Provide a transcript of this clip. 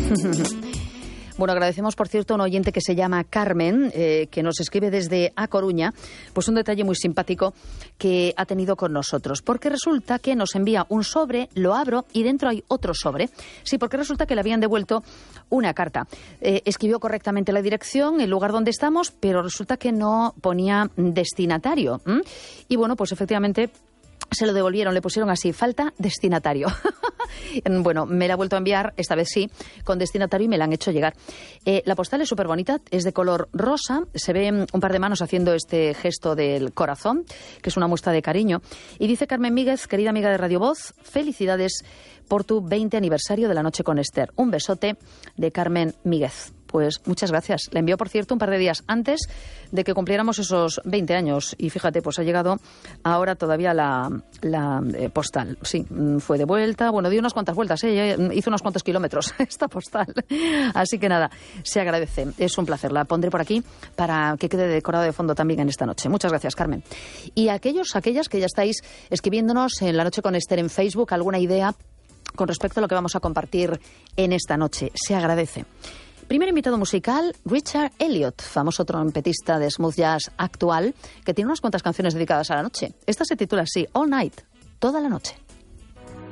Bueno, agradecemos, por cierto, a un oyente que se llama Carmen, que nos escribe desde A Coruña, pues un detalle muy simpático que ha tenido con nosotros. Porque resulta que nos envía un sobre, lo abro y dentro hay otro sobre. Sí, porque resulta que le habían devuelto una carta. Escribió correctamente la dirección, el lugar donde estamos, pero resulta que no ponía destinatario. Y bueno, pues efectivamente se lo devolvieron, le pusieron así, falta destinatario. Bueno, me la ha vuelto a enviar, esta vez sí, con destinatario y me la han hecho llegar. La postal es súper bonita, es de color rosa, se ve un par de manos haciendo este gesto del corazón, que es una muestra de cariño. Y dice Carmen Míguez, querida amiga de Radio Voz, felicidades por tu 20 aniversario de La Noche con Esther. Un besote de Carmen Míguez. Pues muchas gracias. La envió, por cierto, un par de días antes de que cumpliéramos esos 20 años. Y fíjate, pues ha llegado ahora todavía la postal. Sí, fue de vuelta. Bueno, dio unas cuantas vueltas, hizo unos cuantos kilómetros esta postal. Así que nada, se agradece. Es un placer. La pondré por aquí para que quede decorado de fondo también en esta noche. Muchas gracias, Carmen. Y aquellas que ya estáis escribiéndonos en La Noche con Esther en Facebook, alguna idea con respecto a lo que vamos a compartir en esta noche. Se agradece. Primer invitado musical, Richard Elliott, famoso trompetista de smooth jazz actual, que tiene unas cuantas canciones dedicadas a la noche. Esta se titula así, All Night, toda la noche.